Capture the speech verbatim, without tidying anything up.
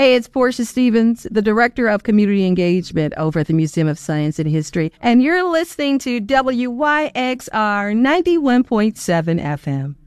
Hey, it's Portia Stevens, the Director of Community Engagement over at the Museum of Science and History, and you're listening to W Y X R ninety-one point seven F M.